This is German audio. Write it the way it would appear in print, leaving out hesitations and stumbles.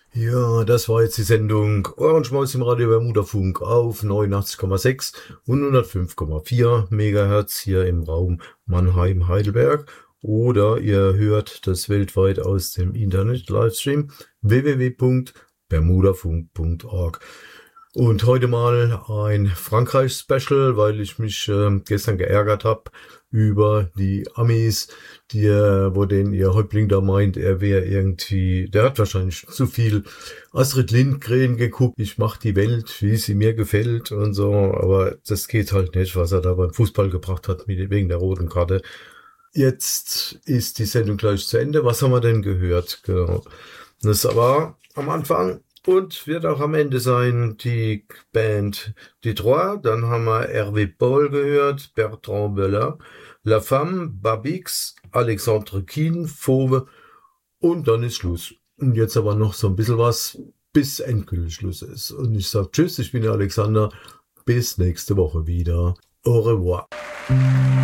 Ja, das war jetzt die Sendung Ohrenschmaus im Radio Bermudafunk auf 89,6 und 105,4 Megahertz hier im Raum Mannheim-Heidelberg. Oder ihr hört das weltweit aus dem Internet-Livestream www.bermudafunk.org. Und heute mal ein Frankreich-Special, weil ich mich gestern geärgert habe über die Amis, wo denen ihr Häuptling da meint, er wäre irgendwie, der hat wahrscheinlich zu viel Astrid Lindgren geguckt, ich mach die Welt, wie sie mir gefällt und so, aber das geht halt nicht, was er da beim Fußball gebracht hat, wegen der roten Karte. Jetzt ist die Sendung gleich zu Ende. Was haben wir denn gehört? Genau. Das war am Anfang und wird auch am Ende sein die Band Die Trois. Dann haben wir Hervé Paul gehört, Bertrand Belin, La Femme, Babix, Alexandre Kien, Fauve und dann ist Schluss. Und jetzt aber noch so ein bisschen was, bis endgültig Schluss ist. Und ich sage tschüss, ich bin der Alexander. Bis nächste Woche wieder. Au revoir.